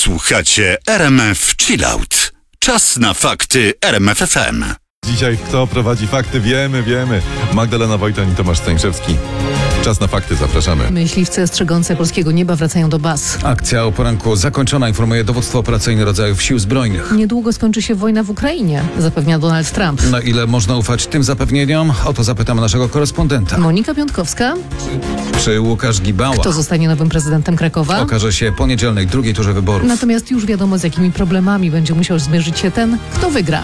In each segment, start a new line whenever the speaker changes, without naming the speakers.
Słuchacie RMF Chillout. Czas na fakty RMF FM.
Dzisiaj kto prowadzi fakty? Wiemy. Magdalena Wojtan i Tomasz Stańszewski. Czas na fakty, zapraszamy.
Myśliwce strzegące polskiego nieba wracają do baz.
Akcja o poranku zakończona, informuje dowództwo operacyjne rodzajów sił zbrojnych.
Niedługo skończy się wojna w Ukrainie, zapewnia Donald Trump.
Na ile można ufać tym zapewnieniom? O to zapytamy naszego korespondenta.
Monika Piątkowska?
Czy Łukasz Gibała
Kto zostanie nowym prezydentem Krakowa?
okaże się poniedzielnej drugiej turze wyborów?
Natomiast już wiadomo, z jakimi problemami będzie musiał zmierzyć się ten, kto wygra.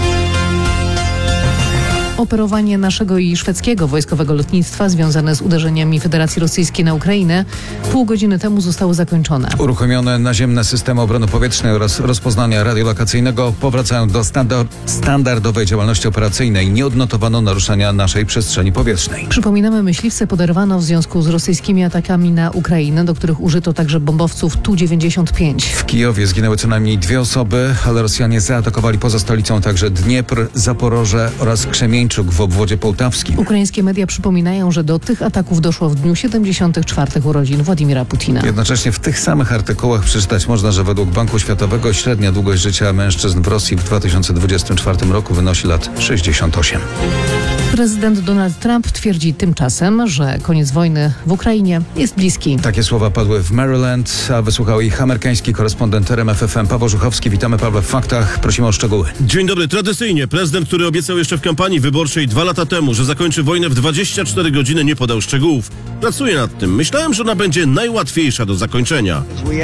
Operowanie naszego i szwedzkiego wojskowego lotnictwa związane z uderzeniami Federacji Rosyjskiej na Ukrainę pół godziny temu zostało zakończone.
Uruchomione naziemne systemy obrony powietrznej oraz rozpoznania radiolokacyjnego powracają do standardowej działalności operacyjnej. Nie odnotowano naruszenia naszej przestrzeni powietrznej.
Przypominamy, myśliwce poderwano w związku z rosyjskimi atakami na Ukrainę, do których użyto także bombowców Tu-95.
W Kijowie zginęły co najmniej 2 osoby, ale Rosjanie zaatakowali poza stolicą także Dniepr, Zaporoże oraz Krzemieńczuk w obwodzie połtawskim.
Ukraińskie media przypominają, że do tych ataków doszło w dniu 74. urodzin Władimira Putina.
Jednocześnie w tych samych artykułach przeczytać można, że według Banku Światowego średnia długość życia mężczyzn w Rosji w 2024 roku wynosi lat 68.
Prezydent Donald Trump twierdzi tymczasem, że koniec wojny w Ukrainie jest bliski.
Takie słowa padły w Maryland, a wysłuchał ich amerykański korespondent RMF FM Paweł Żuchowski. Witamy, Pawle, w faktach. Prosimy o szczegóły.
Dzień dobry. Tradycyjnie prezydent, który obiecał jeszcze w kampanii wyborczej 2 lata temu, że zakończy wojnę w 24 godziny, nie podał szczegółów. Pracuję nad tym. Myślałem, że ona będzie najłatwiejsza do zakończenia.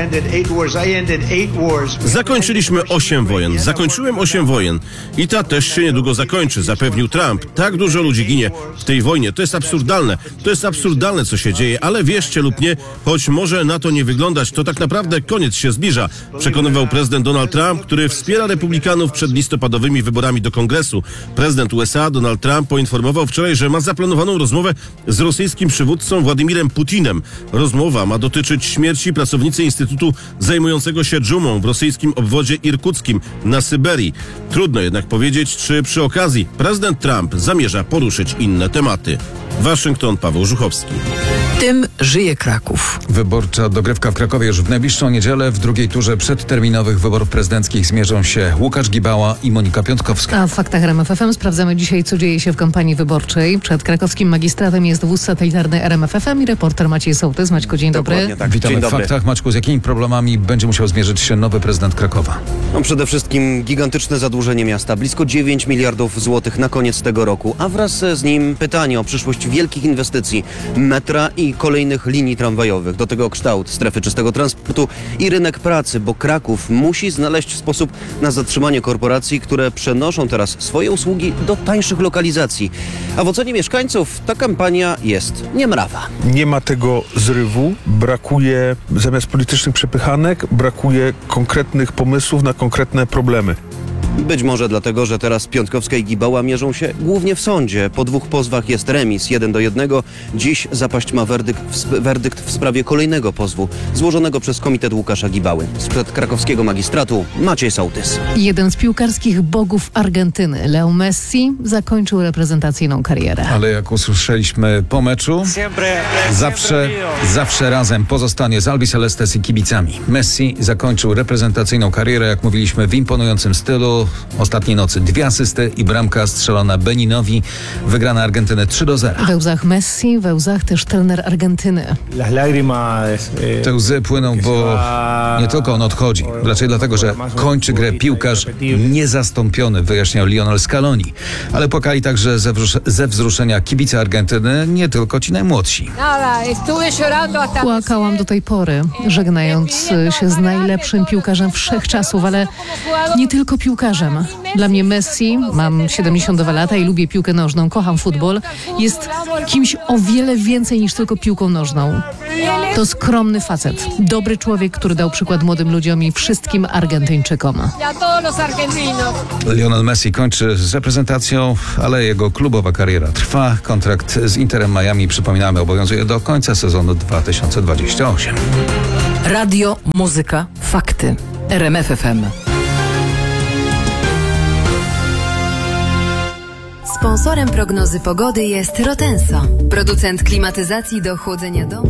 Zakończyliśmy 8 wojen. Zakończyłem 8 wojen. I ta też się niedługo zakończy, zapewnił Trump. Tak dużo ludzi ginie w tej wojnie. To jest absurdalne. To jest absurdalne, co się dzieje, ale wierzcie lub nie, choć może na to nie wyglądać, to tak naprawdę koniec się zbliża, przekonywał prezydent Donald Trump, który wspiera republikanów przed listopadowymi wyborami do Kongresu. Prezydent USA Donald Trump poinformował wczoraj, że ma zaplanowaną rozmowę z rosyjskim przywódcą Władimirem Putinem. Rozmowa ma dotyczyć śmierci pracownicy Instytutu zajmującego się dżumą w rosyjskim obwodzie irkuckim na Syberii. Trudno jednak powiedzieć, czy przy okazji prezydent Trump zamierza poruszyć inne tematy. Waszyngton, Paweł Żuchowski.
Tym żyje Kraków.
Wyborcza dogrywka w Krakowie już w najbliższą niedzielę. W drugiej turze przedterminowych wyborów prezydenckich zmierzą się Łukasz Gibała i Monika Piątkowska.
A w faktach RMF FM sprawdzamy dzisiaj, co dzieje się w kampanii wyborczej. Przed krakowskim magistratem jest wóz satelitarny RMF FM i reporter Maciej Sołtys. Maćku, dzień dobry.
Tak.
Witamy
Dzień
w
dobry.
faktach. Maćku, z jakimi problemami będzie musiał zmierzyć się nowy prezydent Krakowa?
No, przede wszystkim gigantyczne zadłużenie miasta, blisko 9 miliardów złotych na koniec tego roku, a wraz z nim pytanie o przyszłość wielkich inwestycji, metra i kolejnych linii tramwajowych. Do tego kształt strefy czystego transportu i rynek pracy, bo Kraków musi znaleźć sposób na zatrzymanie korporacji, które przenoszą teraz swoje usługi do tańszych lokalizacji. A w ocenie mieszkańców ta kampania jest niemrawa.
Nie ma tego zrywu, brakuje zamiast politycznych przepychanek, brakuje konkretnych pomysłów na konkretne problemy.
Być może dlatego, że teraz Piątkowska i Gibała mierzą się głównie w sądzie. Po 2 pozwach jest remis 1-1. Dziś zapaść ma werdykt w sprawie kolejnego pozwu złożonego przez komitet Łukasza Gibały. Sprzed krakowskiego magistratu Maciej Sołtys.
Jeden z piłkarskich bogów Argentyny, Leo Messi, zakończył reprezentacyjną karierę.
Ale jak usłyszeliśmy po meczu, zawsze razem pozostanie z Albi Celestes i kibicami. Messi zakończył reprezentacyjną karierę, jak mówiliśmy, w imponującym stylu. Ostatniej nocy 2 asysty i bramka strzelona Beninowi. Wygrana Argentyny 3-0.
We łzach Messi, we łzach też trener Argentyny.
Te łzy płyną, bo nie tylko on odchodzi. Raczej dlatego, że kończy grę piłkarz niezastąpiony, wyjaśniał Lionel Scaloni. Ale płakali także ze wzruszenia kibice Argentyny, nie tylko ci najmłodsi.
Płakałam do tej pory, żegnając się z najlepszym piłkarzem wszechczasów, ale nie tylko piłkarzem. Dla mnie Messi, mam 72 lata i lubię piłkę nożną, kocham futbol, jest kimś o wiele więcej niż tylko piłką nożną. To skromny facet, dobry człowiek, który dał przykład młodym ludziom i wszystkim Argentyńczykom.
Lionel Messi kończy z reprezentacją, ale jego klubowa kariera trwa. Kontrakt z Interem Miami, przypominamy, obowiązuje do końca sezonu 2028.
Radio, muzyka, fakty. RMF FM.
Sponsorem prognozy pogody jest Rotenso, producent klimatyzacji do chłodzenia domu.